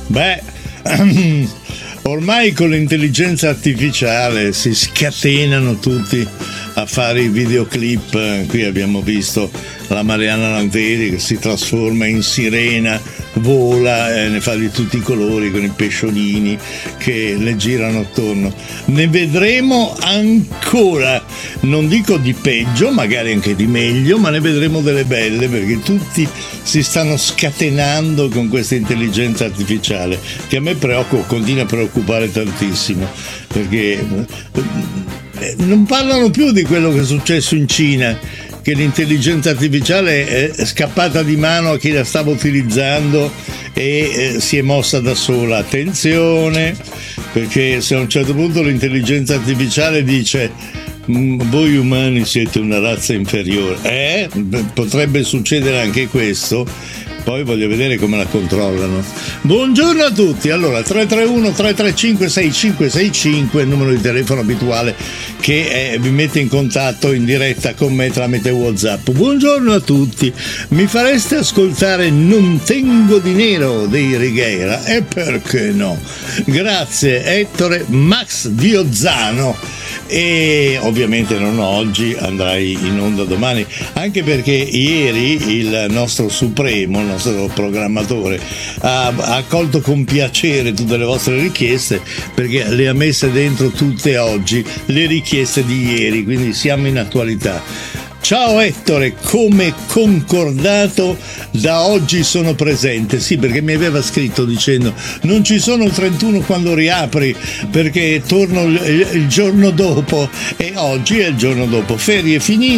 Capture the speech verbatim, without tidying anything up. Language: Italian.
Beh, ormai con l'intelligenza artificiale si scatenano tutti a fare i videoclip. Qui abbiamo visto la Mariana Lanteri che si trasforma in sirena, vola, eh, ne fa di tutti i colori con i pesciolini che le girano attorno. Ne vedremo ancora, non dico di peggio, magari anche di meglio, ma ne vedremo delle belle, perché tutti si stanno scatenando con questa intelligenza artificiale che a me preoccupa, continua a preoccupare tantissimo, perché non parlano più di quello che è successo in Cina, che l'intelligenza artificiale è scappata di mano a chi la stava utilizzando e eh, si è mossa da sola. Attenzione, perché se a un certo punto l'intelligenza artificiale dice voi umani siete una razza inferiore, eh? potrebbe succedere anche questo. Poi voglio vedere come la controllano. Buongiorno a tutti. Allora, tre tre uno tre tre cinque sei cinque sei cinque il numero di telefono abituale che eh, vi mette in contatto in diretta con me tramite WhatsApp. Buongiorno a tutti. Mi fareste ascoltare Non tengo dinero dei Righeira? E perché no? Grazie Ettore Max Diozzano. E ovviamente non oggi, andrai in onda domani, anche perché ieri il nostro Supremo, il nostro programmatore, ha, ha accolto con piacere tutte le vostre richieste, perché le ha messe dentro tutte oggi le richieste di ieri, quindi siamo in attualità. Ciao Ettore, come concordato da oggi sono presente. Sì, perché mi aveva scritto dicendo non ci sono il trentuno quando riapri, perché torno il, il giorno dopo, e oggi è il giorno dopo, ferie finite.